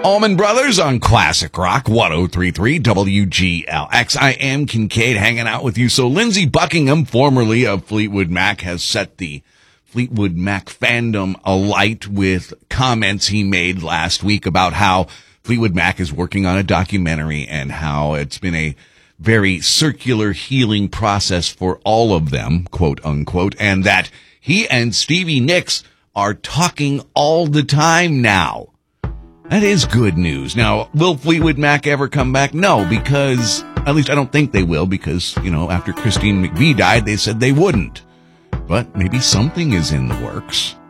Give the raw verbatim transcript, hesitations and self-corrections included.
Allman Brothers on Classic Rock one oh three point three W G L X. I am Kincaid hanging out with you. So Lindsey Buckingham, formerly of Fleetwood Mac, has set the Fleetwood Mac fandom alight with comments he made last week about how Fleetwood Mac is working on a documentary and how it's been a very circular healing process for all of them, quote unquote, and that he and Stevie Nicks are talking all the time now. That is good news. Now, will Fleetwood Mac ever come back? No, because, at least I don't think they will, because, you know, after Christine McVie died, they said they wouldn't. But maybe something is in the works.